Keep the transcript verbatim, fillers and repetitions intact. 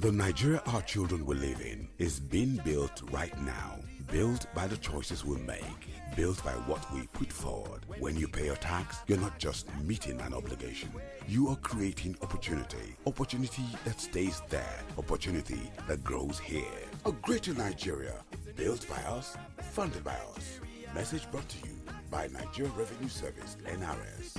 The Nigeria our children will live in is being built right now. Built by the choices we make. Built by what we put forward. When you pay your tax, you're not just meeting an obligation. You are creating opportunity. Opportunity that stays there. Opportunity that grows here. A greater Nigeria. Built by us, funded by us. Message brought to you by Nigeria Revenue Service, N R S.